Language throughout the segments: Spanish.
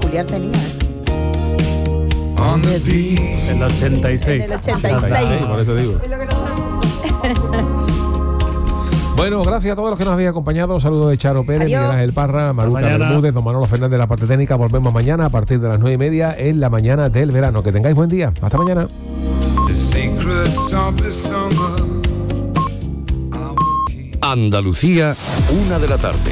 peculiar tenía, En el 86. En el 86. Sí, por eso digo. Bueno, gracias a todos los que nos habéis acompañado. Saludos de Charo Pérez, Adiós. Miguel Ángel Parra, Maruca Bermúdez, don Manolo Fernández de la parte técnica. Volvemos mañana a partir de las 9:30 en la mañana del verano. Que tengáis buen día. Hasta mañana. Andalucía, 1 de la tarde.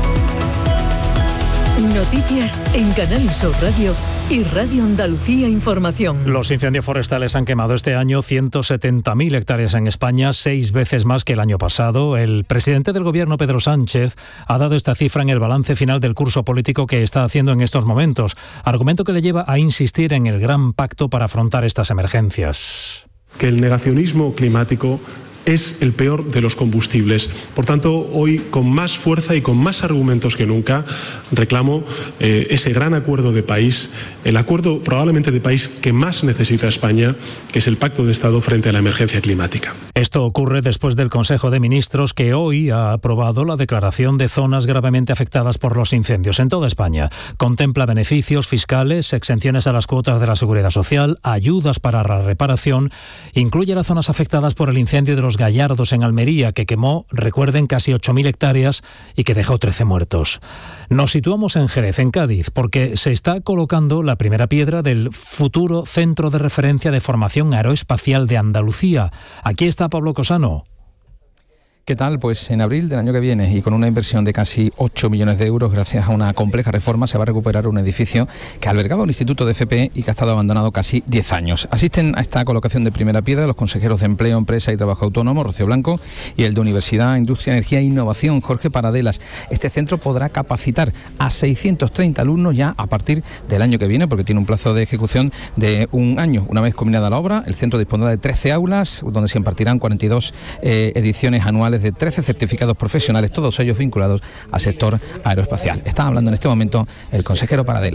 Noticias en Canal Sur Radio y Radio Andalucía Información. Los incendios forestales han quemado este año 170.000 hectáreas en España, 6 veces más que el año pasado. El presidente del Gobierno, Pedro Sánchez, ha dado esta cifra en el balance final del curso político que está haciendo en estos momentos, argumento que le lleva a insistir en el gran pacto para afrontar estas emergencias. Que el negacionismo climático es el peor de los combustibles. Por tanto, hoy, con más fuerza y con más argumentos que nunca, reclamo ese gran acuerdo de país, el acuerdo probablemente de país que más necesita España, que es el Pacto de Estado frente a la emergencia climática. Esto ocurre después del Consejo de Ministros, que hoy ha aprobado la declaración de zonas gravemente afectadas por los incendios en toda España. Contempla beneficios fiscales, exenciones a las cuotas de la Seguridad Social, ayudas para la reparación, incluye las zonas afectadas por el incendio de los Gallardos en Almería, que quemó, recuerden, casi 8.000 hectáreas y que dejó 13 muertos. Nos situamos en Jerez, en Cádiz, porque se está colocando la primera piedra del futuro Centro de Referencia de Formación Aeroespacial de Andalucía. Aquí está Pablo Cosano. ¿Qué tal? Pues en abril del año que viene y con una inversión de casi 8 millones de euros, gracias a una compleja reforma, se va a recuperar un edificio que albergaba un instituto de FP y que ha estado abandonado casi 10 años. Asisten a esta colocación de primera piedra los consejeros de Empleo, Empresa y Trabajo Autónomo, Rocío Blanco, y el de Universidad, Industria, Energía e Innovación, Jorge Paradelas. Este centro podrá capacitar a 630 alumnos ya a partir del año que viene, porque tiene un plazo de ejecución de un año. Una vez culminada la obra, el centro dispondrá de 13 aulas, donde se impartirán 42 ediciones anuales de 13 certificados profesionales, todos ellos vinculados al sector aeroespacial. Está hablando en este momento el consejero Paradelas.